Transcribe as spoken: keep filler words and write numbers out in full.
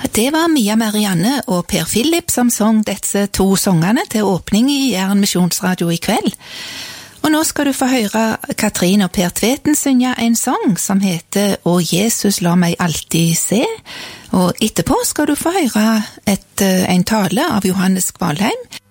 Det var Mia Marianne og Per Philip som sang disse to sangene til åpning i Jæren Misjonsradio i kveld. Og nå skal du få høre Katrin og Per Tveten synge en sang som heter «Å Jesus la meg alltid se», og etterpå skal du få høre et, en tale av Johannes Kvalheim.